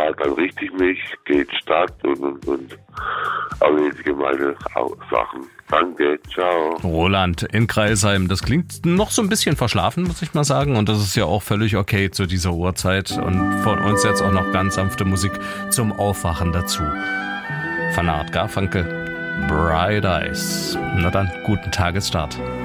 Tag, dann richte ich mich, geht Stadt und erledige meine Sachen. Danke, ciao. Roland in Crailsheim, das klingt noch so ein bisschen verschlafen, muss ich mal sagen. Und das ist ja auch völlig okay zu dieser Uhrzeit. Und von uns jetzt auch noch ganz sanfte Musik zum Aufwachen dazu. Von Art Garfunkel, Bright Eyes. Na dann, guten Tagesstart.